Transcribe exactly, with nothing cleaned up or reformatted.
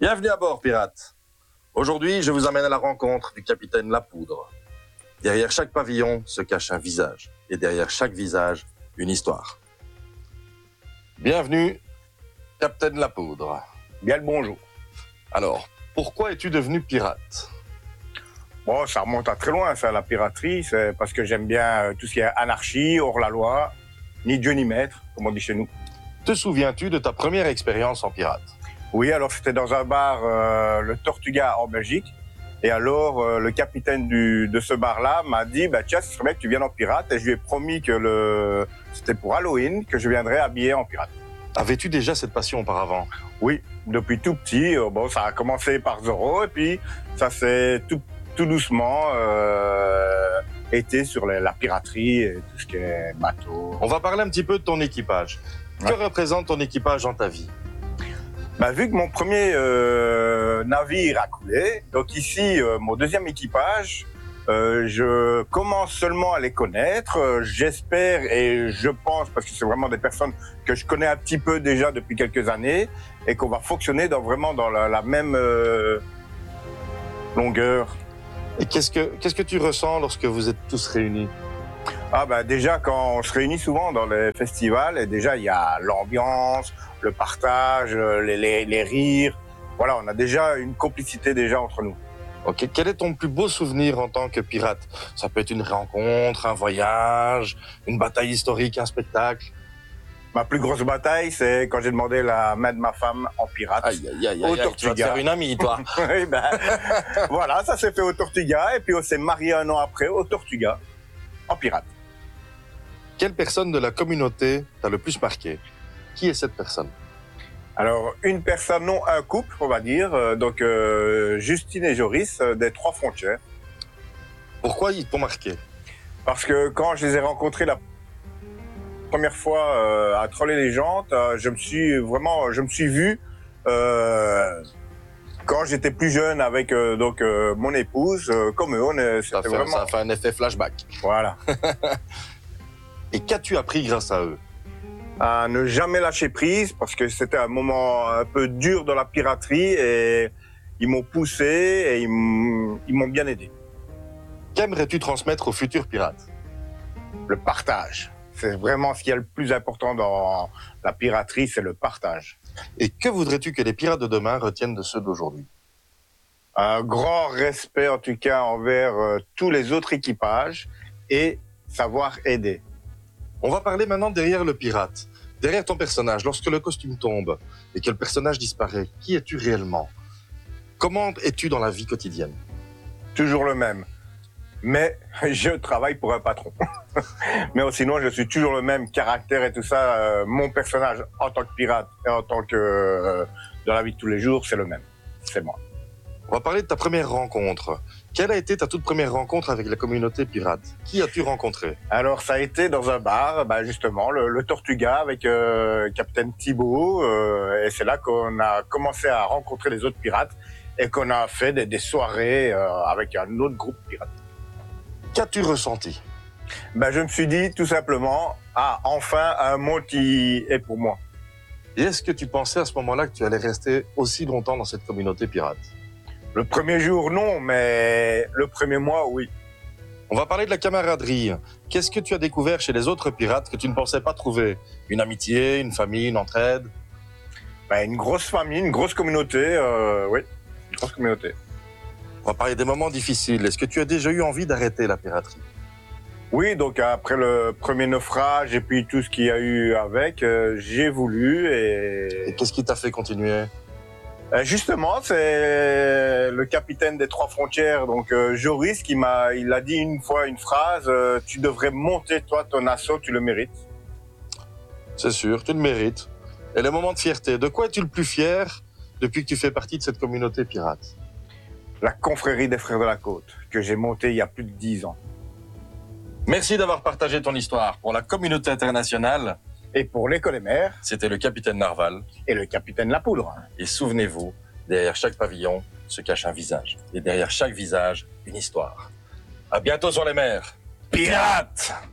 Bienvenue à bord, pirates. Aujourd'hui, je vous amène à la rencontre du capitaine Lapoudre. Derrière chaque pavillon se cache un visage, et derrière chaque visage, une histoire. Bienvenue, capitaine Lapoudre. Bien le bonjour. Alors, pourquoi es-tu devenu pirate ? Bon, ça remonte à très loin, ça, la piraterie. C'est parce que j'aime bien euh, tout ce qui est anarchie, hors-la-loi, ni Dieu ni maître, comme on dit chez nous. Te souviens-tu de ta première expérience en pirate ? Oui, alors c'était dans un bar, euh, le Tortuga en Belgique. Et alors, euh, le capitaine du, de ce bar-là m'a dit, bah, tiens, ce serait bien que tu viennes en pirate. Et je lui ai promis que le, c'était pour Halloween que je viendrais habillé en pirate. Avais-tu déjà cette passion auparavant ? Oui, depuis tout petit. Euh, bon, ça a commencé par Zorro et puis ça s'est tout, tout doucement euh, été sur les, la piraterie et tout ce qui est bateau. On va parler un petit peu de ton équipage. Ouais. Que représente ton équipage dans ta vie ? Bah, vu que mon premier euh, navire a coulé, donc ici, euh, mon deuxième équipage, euh, je commence seulement à les connaître. Euh, j'espère et je pense, parce que c'est vraiment des personnes que je connais un petit peu déjà depuis quelques années, et qu'on va fonctionner dans, vraiment dans la, la même euh, longueur. Et qu'est-ce que, qu'est-ce que tu ressens lorsque vous êtes tous réunis ? Ah bah déjà, quand on se réunit souvent dans les festivals, et déjà il y a l'ambiance, le partage, les, les, les rires. Voilà, on a déjà une complicité déjà entre nous. Ok, quel est ton plus beau souvenir en tant que pirate ? Ça peut être une rencontre, un voyage, une bataille historique, un spectacle. Ma plus grosse bataille, c'est quand j'ai demandé la main de ma femme en pirate. Aïe, aïe, aïe, au aïe, Tortuga. Tu vas te faire une amie, toi. Oui, ben, voilà, ça s'est fait au Tortuga, et puis on s'est marié un an après au Tortuga, en pirate. Quelle personne de la communauté t'a le plus marqué ? Qui est cette personne ? Alors, une personne, non, un couple, on va dire. Euh, donc, euh, Justine et Joris, euh, des Trois Frontières. Pourquoi ils t'ont marqué ? Parce que quand je les ai rencontrés la première fois euh, à troller les jantes, euh, je me suis vraiment, je me suis vu euh, quand j'étais plus jeune avec euh, donc euh, mon épouse, euh, comme eux. On est, ça, c'était fait, vraiment... ça fait un effet flashback. Voilà. Et qu'as-tu appris grâce à eux ? À ne jamais lâcher prise, parce que c'était un moment un peu dur dans la piraterie et ils m'ont poussé et ils m'ont bien aidé. Qu'aimerais-tu transmettre aux futurs pirates ? Le partage. C'est vraiment ce qui est le plus important dans la piraterie, c'est le partage. Et que voudrais-tu que les pirates de demain retiennent de ceux d'aujourd'hui ? Un grand respect en tout cas envers euh, tous les autres équipages et savoir aider. On va parler maintenant derrière le pirate. Derrière ton personnage, lorsque le costume tombe et que le personnage disparaît, qui es-tu réellement ? Comment es-tu dans la vie quotidienne ? Toujours le même. Mais je travaille pour un patron. Mais sinon, je suis toujours le même caractère et tout ça. Euh, mon personnage en tant que pirate et en tant que euh, dans la vie de tous les jours, c'est le même. C'est moi. On va parler de ta première rencontre. Quelle a été ta toute première rencontre avec la communauté pirate ? Qui as-tu rencontré ? Alors, ça a été dans un bar, bah justement, le, le Tortuga avec euh, Capitaine Thibaut. Euh, et c'est là qu'on a commencé à rencontrer les autres pirates et qu'on a fait des, des soirées euh, avec un autre groupe pirate. Qu'as-tu ressenti ? bah, Je me suis dit tout simplement, ah, enfin, un mot qui est pour moi. Et est-ce que tu pensais à ce moment-là que tu allais rester aussi longtemps dans cette communauté pirate ? Le premier jour, non, mais le premier mois, oui. On va parler de la camaraderie. Qu'est-ce que tu as découvert chez les autres pirates que tu ne pensais pas trouver ? Une amitié, une famille, une entraide ? Ben, une grosse famille, une grosse communauté, euh, oui, une grosse communauté. On va parler des moments difficiles. Est-ce que tu as déjà eu envie d'arrêter la piraterie ? Oui, donc après le premier naufrage et puis tout ce qu'il y a eu avec, euh, j'ai voulu et... Et qu'est-ce qui t'a fait continuer ? Justement, c'est le capitaine des Trois Frontières, donc euh, Joris, qui m'a, il a dit une fois une phrase, euh, tu devrais monter toi ton assaut, tu le mérites. C'est sûr, tu le mérites. Et le moment de fierté, de quoi es-tu le plus fier depuis que tu fais partie de cette communauté pirate ? La confrérie des Frères de la Côte, que j'ai montée il y a plus de dix ans. Merci d'avoir partagé ton histoire pour la communauté internationale. Et pour l'école des mers, c'était le capitaine Narval et le capitaine Lapoudre. Et souvenez-vous, derrière chaque pavillon se cache un visage. Et derrière chaque visage, une histoire. À bientôt sur les mers. Pirates!